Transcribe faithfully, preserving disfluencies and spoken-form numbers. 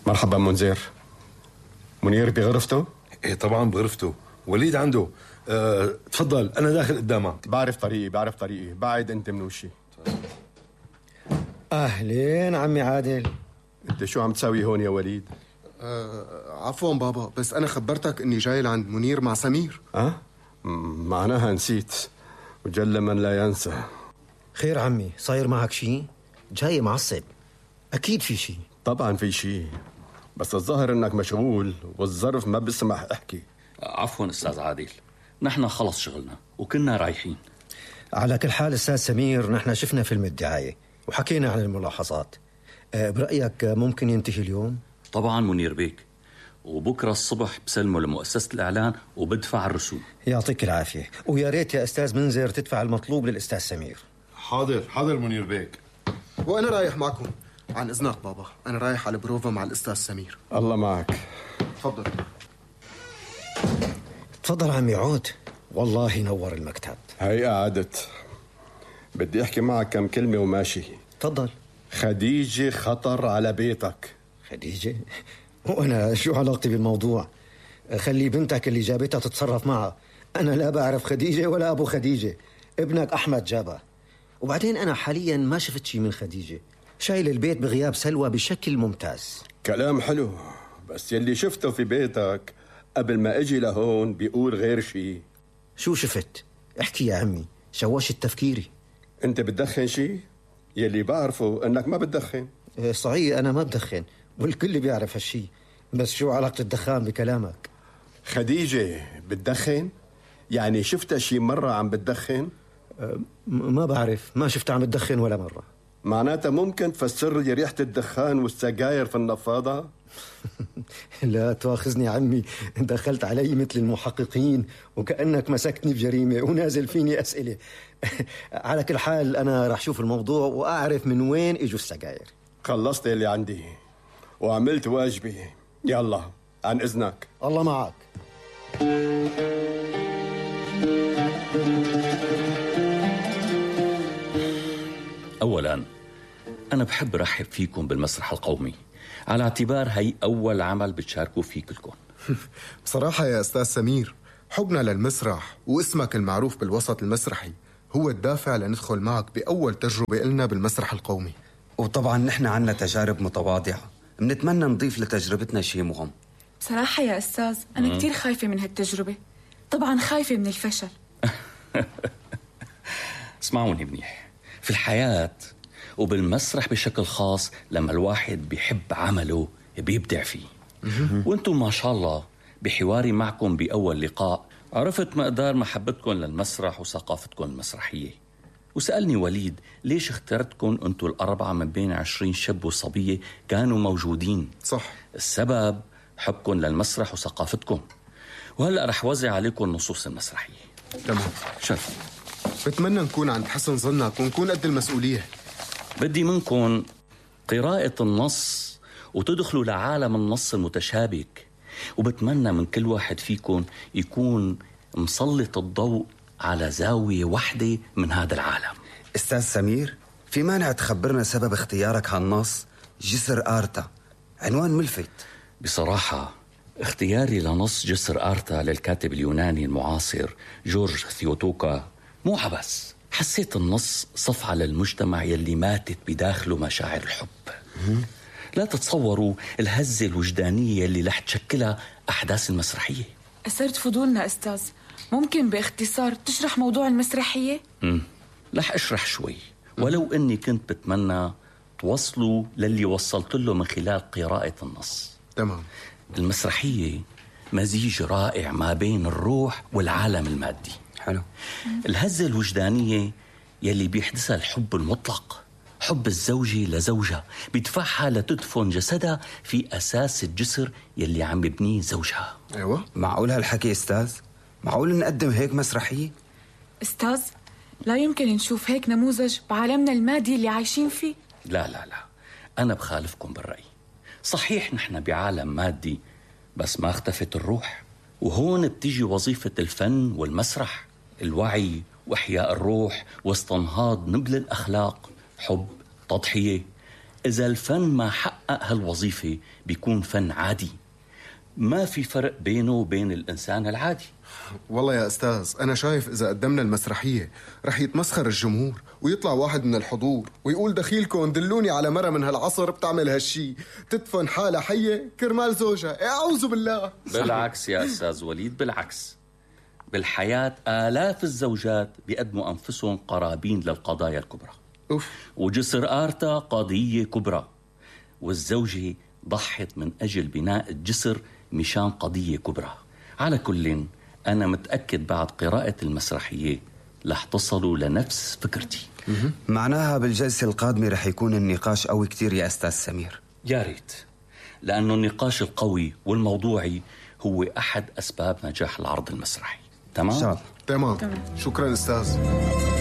مرحبا منذر. منير بغرفته؟ ايه طبعا بغرفته. وليد عنده. أه، تفضل انا داخل قدامك. بعرف طريقي بعرف طريقي بعد انت من وشي. اهلين عمي عادل. انت شو عم تساوي هون يا وليد؟ أه عفوا بابا، بس انا خبرتك اني جاي لعند منير مع سمير. اه معناها نسيت، وجل من لا ينسى. خير عمي، صاير معك شيء؟ جاي معصب. اكيد في شيء. طبعا في شيء، بس الظاهر انك مشغول والظرف ما بيسمح احكي. عفوا استاذ عادل، نحن خلص شغلنا وكنا رايحين. على كل حال استاذ سمير، نحن شفنا فيلم الدعاية وحكينا عن الملاحظات. أه برأيك ممكن ينتهي اليوم؟ طبعا منير بيك، وبكره الصبح بسلمه لمؤسسة الإعلان وبدفع الرسوم. يعطيك العافية، ويا ريت يا أستاذ منذر تدفع المطلوب للأستاذ سمير. حاضر حاضر منير بيك. وانا رايح معكم. عن اذنك بابا، انا رايح على بروفا مع الاستاذ سمير. الله معك. تفضل. تفضل عمي عود، والله نور المكتب. هي قعدت، بدي احكي معك كم كلمة وماشي. تفضل. خديجة خطر على بيتك. خديجة؟ وأنا شو علاقتي بالموضوع؟ خلي بنتك اللي جابتها تتصرف معها. أنا لا بعرف خديجة ولا أبو خديجة، ابنك أحمد جابها. وبعدين أنا حاليا ما شفت شي من خديجة، شايل البيت بغياب سلوى بشكل ممتاز. كلام حلو، بس يلي شفته في بيتك قبل ما اجي لهون بيقول غير شي. شو شفت؟ احكي يا عمي، شوشت تفكيري. انت بتدخن شي؟ يلي بعرفه انك ما بتدخن. صحيح أنا ما بدخن، والكل بيعرف هالشي، بس شو علاقة الدخان بكلامك؟ خديجة بتدخن؟ يعني شفتها شي مرة عم بتدخن؟ أه ما بعرف، ما شفتها عم بتدخن ولا مرة. معناتها ممكن تفسر لي ريحة الدخان والسجاير في النفاضة؟ لا تواخذني عمي، دخلت علي مثل المحققين وكأنك مسكتني بجريمة ونازل فيني أسئلة. على كل حال أنا رح شوف الموضوع وأعرف من وين إجوا السجاير. خلصت اللي عندي وعملت واجبي، يلا عن إذنك. الله معك. أولاً أنا بحب رحب فيكم بالمسرح القومي، على اعتبار هي أول عمل بتشاركوا فيه كلكم. بصراحة يا أستاذ سمير، حبنا للمسرح واسمك المعروف بالوسط المسرحي هو الدافع لندخل معك بأول تجربة لنا بالمسرح القومي. وطبعا نحن عنا تجارب متواضعة، بنتمنى نضيف لتجربتنا شيء مهم. بصراحة يا أستاذ أنا كتير خايفة من هالتجربة، طبعا خايفة من الفشل. اسمعوني منيح، في الحياة وبالمسرح بشكل خاص لما الواحد بيحب عمله بيبدع فيه. وانتم ما شاء الله بحواري معكم بأول لقاء عرفت مقدار محبتكم للمسرح وثقافتكم المسرحية. وسألني وليد ليش اخترتكم انتم الأربعة من بين عشرين شاب وصبية كانوا موجودين. صح. السبب حبكم للمسرح وثقافتكم. وهلأ رح وزع عليكم النصوص المسرحية. تمام. شرف. بتمنى نكون عند حسن ظنك ونكون قد المسؤولية. بدي منكم قراءة النص وتدخلوا لعالم النص المتشابك، وبتمنى من كل واحد فيكم يكون مسلط الضوء على زاوية واحدة من هذا العالم. أستاذ سمير، في مانع تخبرنا سبب اختيارك هالنص جسر آرتا؟ عنوان ملفت. بصراحة اختياري لنص جسر آرتا للكاتب اليوناني المعاصر جورج ثيوتوكا مو عبس. حسيت النص صفعة للمجتمع يلي ماتت بداخله مشاعر الحب. لا تتصوروا الهزة الوجدانية اللي رح تشكلها أحداث المسرحية. أثرت فضولنا أستاذ، ممكن باختصار تشرح موضوع المسرحية؟ امم رح أشرح شوي، ولو أني كنت بتمنى توصلوا للي وصلت له من خلال قراءة النص. تمام. المسرحية مزيج رائع ما بين الروح والعالم المادي. حلو. الهزة الوجدانية يلي بيحدثها الحب المطلق، حب الزوجة لزوجها بيدفعها لتدفن جسدها في أساس الجسر يلي عم ببنيه زوجها. أيوة. معقول هالحكي أستاذ؟ معقول نقدم هيك مسرحية؟ أستاذ لا يمكن نشوف هيك نموذج بعالمنا المادي اللي عايشين فيه. لا لا لا، أنا بخالفكم بالرأي. صحيح نحن بعالم مادي، بس ما اختفت الروح. وهون بتيجي وظيفة الفن والمسرح، الوعي وإحياء الروح واستنهاض نبل الأخلاق، حب، تضحية، إذا الفن ما حقق هالوظيفة بيكون فن عادي، ما في فرق بينه وبين الإنسان العادي. والله يا أستاذ أنا شايف إذا قدمنا المسرحية رح يتمسخر الجمهور ويطلع واحد من الحضور ويقول دخيلكم دلوني على مرة من هالعصر بتعمل هالشي تدفن حالة حية كرمال زوجها. أعوذ بالله. بالعكس يا أستاذ وليد، بالعكس. بالحياة آلاف الزوجات بيقدموا أنفسهم قرابين للقضايا الكبرى. أوف. وجسر آرتا قضية كبرى، والزوجة ضحت من أجل بناء الجسر مشان قضية كبرى. على كل، أنا متأكد بعد قراءة المسرحية رح تصلوا لنفس فكرتي. معناها بالجلسة القادمة رح يكون النقاش قوي كتير يا أستاذ سمير. يا ريت، لأنه النقاش القوي والموضوعي هو أحد أسباب نجاح العرض المسرحي. تمام؟ شاء تمام. شكرا أستاذ.